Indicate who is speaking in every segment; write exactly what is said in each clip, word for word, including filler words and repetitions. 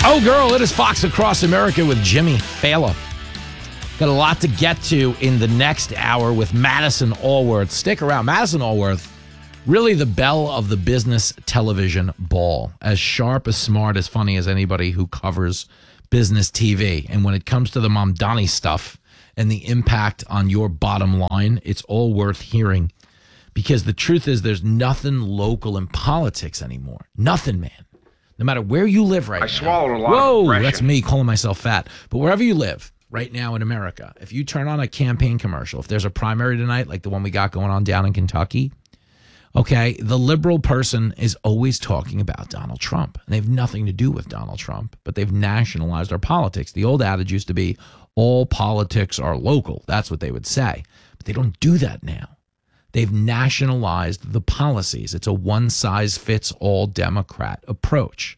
Speaker 1: Oh, girl, it is Fox Across America with Jimmy Fallon. Got a lot to get to in the next hour with Madison Allworth. Stick around. Madison Allworth, really the belle of the business television ball. As sharp, as smart, as funny as anybody who covers business T V. And when it comes to the Mamdani stuff and the impact on your bottom line, it's all worth hearing. Because the truth is there's nothing local in politics anymore. Nothing, man. No matter where you live right
Speaker 2: I
Speaker 1: now. I
Speaker 2: swallowed a lot
Speaker 1: Whoa,
Speaker 2: of aggression.
Speaker 1: That's me calling myself fat. But wherever you live right now in America, if you turn on a campaign commercial, if there's a primary tonight, like the one we got going on down in Kentucky, okay, the liberal person is always talking about Donald Trump. And they have nothing to do with Donald Trump, but they've nationalized our politics. The old adage used to be, all politics are local. That's what they would say. But they don't do that now. They've nationalized the policies. It's a one-size-fits-all Democrat approach.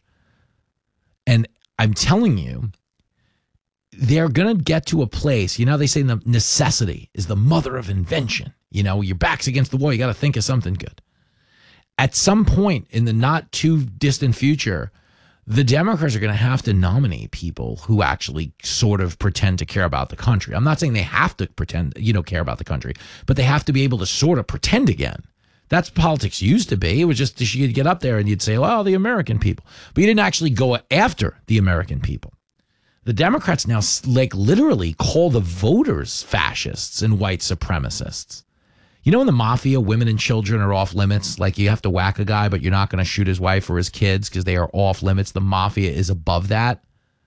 Speaker 1: And I'm telling you, they're going to get to a place, you know, they say the necessity is the mother of invention. You know, your back's against the wall. You got to think of something good. At some point in the not too distant future, the Democrats are going to have to nominate people who actually sort of pretend to care about the country. I'm not saying they have to pretend, you know, care about the country, but they have to be able to sort of pretend again. That's politics used to be. It was just you'd get up there and you'd say, well, the American people. But you didn't actually go after the American people. The Democrats now like literally call the voters fascists and white supremacists. You know, in the mafia, women and children are off limits. Like you have to whack a guy, but you're not going to shoot his wife or his kids because they are off limits. The mafia is above that.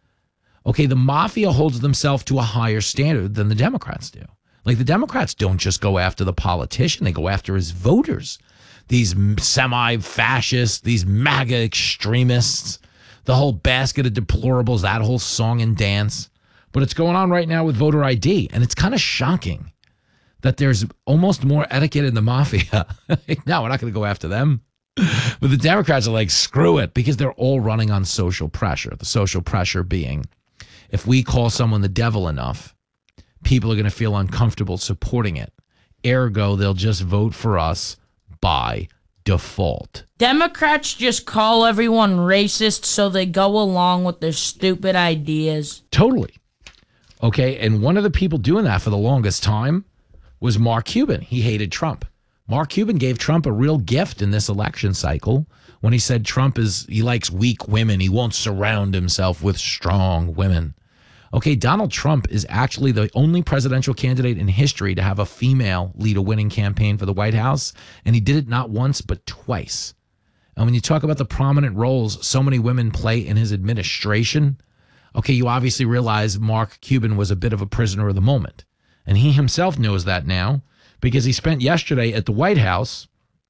Speaker 1: Okay, the mafia holds themselves to a higher standard than the Democrats do. Like the Democrats don't just go after the politician. They go after his voters. These semi-fascists, these MAGA extremists, the whole basket of deplorables, that whole song and dance. But it's going on right now with voter I D. And it's kind of shocking that there's almost more etiquette in the mafia. No, we're not going to go after them. But the Democrats are like, screw it, because they're all running on social pressure. The social pressure being, if we call someone the devil enough, people are going to feel uncomfortable supporting it. Ergo, they'll just vote for us by default.
Speaker 3: Democrats just call everyone racist so they go along with their stupid ideas.
Speaker 1: Totally. Okay, and one of the people doing that for the longest time was Mark Cuban. He hated Trump. Mark Cuban gave Trump a real gift in this election cycle when he said Trump is, he likes weak women. He won't surround himself with strong women. Okay, Donald Trump is actually the only presidential candidate in history to have a female lead a winning campaign for the White House, and he did it not once, but twice. And when you talk about the prominent roles so many women play in his administration, okay, you obviously realize Mark Cuban was a bit of a prisoner of the moment. And he himself knows that now because he spent yesterday at the White House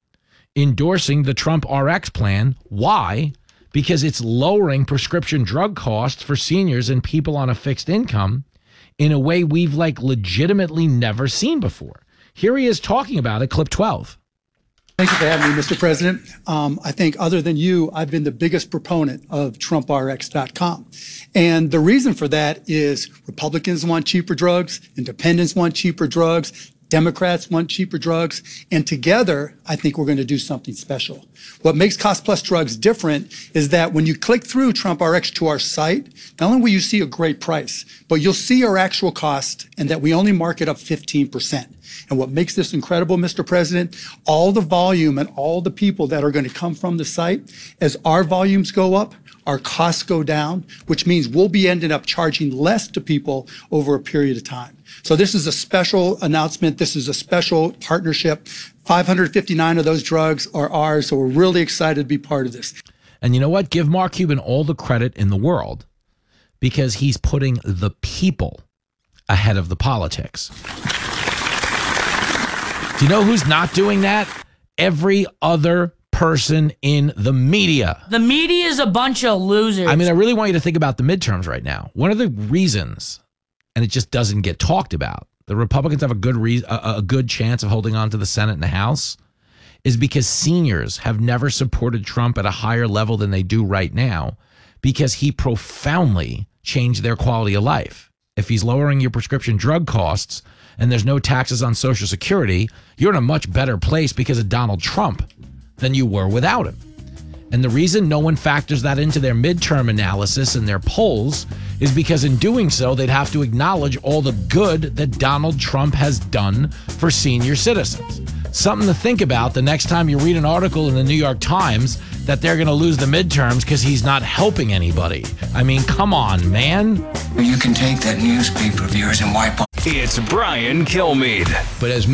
Speaker 1: endorsing the Trump R X plan. Why? Because it's lowering prescription drug costs for seniors and people on a fixed income in a way we've like legitimately never seen before. Here he is talking about it, clip twelve.
Speaker 4: Thank you for having me, Mister President. Um, I think other than you, I've been the biggest proponent of Trump R X dot com. And the reason for that is Republicans want cheaper drugs, independents want cheaper drugs, Democrats want cheaper drugs, and together, I think we're going to do something special. What makes Cost Plus Drugs different is that when you click through Trump R X to our site, not only will you see a great price, but you'll see our actual cost and that we only mark it up fifteen percent. And what makes this incredible, Mister President, all the volume and all the people that are going to come from the site, as our volumes go up, our costs go down, which means we'll be ending up charging less to people over a period of time. So this is a special announcement. This is a special partnership. five hundred fifty-nine of those drugs are ours, so we're really excited to be part of this.
Speaker 1: And you know what? Give Mark Cuban all the credit in the world because he's putting the people ahead of the politics. Do you know who's not doing that? Every other person in the media.
Speaker 3: The media is a bunch of losers.
Speaker 1: I mean, I really want you to think about the midterms right now. One of the reasons, and it just doesn't get talked about, the Republicans have a good re- a, a good chance of holding on to the Senate and the House, is because seniors have never supported Trump at a higher level than they do right now because he profoundly changed their quality of life. If he's lowering your prescription drug costs and there's no taxes on Social Security, you're in a much better place because of Donald Trump than you were without him. And the reason no one factors that into their midterm analysis and their polls is because in doing so, they'd have to acknowledge all the good that Donald Trump has done for senior citizens. Something to think about the next time you read an article in the New York Times that they're going to lose the midterms because he's not helping anybody. I mean, come on, man.
Speaker 2: You can take that newspaper of yours and wipe off.
Speaker 5: It's Brian Kilmeade.
Speaker 6: But as